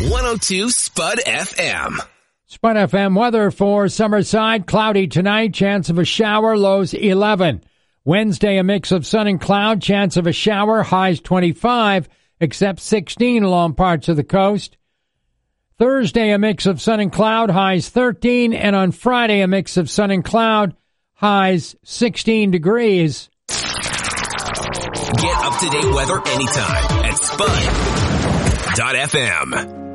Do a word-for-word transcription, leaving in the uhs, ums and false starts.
one oh two Spud F M. Spud F M weather for Summerside. Cloudy tonight, chance of a shower, lows eleven. Wednesday, a mix of sun and cloud, chance of a shower, highs twenty-five, except sixteen along parts of the coast. Thursday, a mix of sun and cloud, highs thirteen, and on Friday, a mix of sun and cloud, highs sixteen degrees. Get up-to-date weather anytime at Spud dot F M.